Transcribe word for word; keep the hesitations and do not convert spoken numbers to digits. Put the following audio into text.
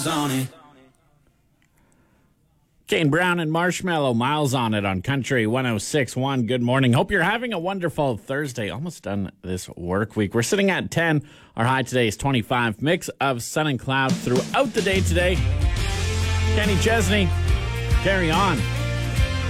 On it. Kane Brown and Marshmallow, Miles on it on Country one oh six point one. Good morning. Hope you're having a wonderful Thursday. Almost done this work week. We're sitting at ten. Our high today is twenty-five. Mix of sun and cloud throughout the day today. Kenny Chesney, carry on.